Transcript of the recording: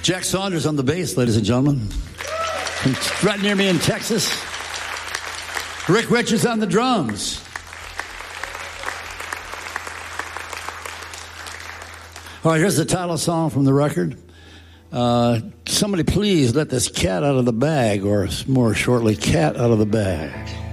Jack Saunders on the bass, ladies and gentlemen. Right near me in Texas. Rick Richards on the drums. All right, here's the title song from the record. Somebody please let this cat out of the bag, or more shortly, cat out of the bag.